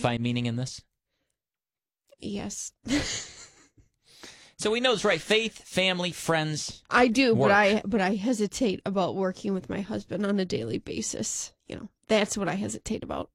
find meaning in this? Yes. So we know it's right. Faith, family, friends. I do, work. but I hesitate about working with my husband on a daily basis. That's what I hesitate about.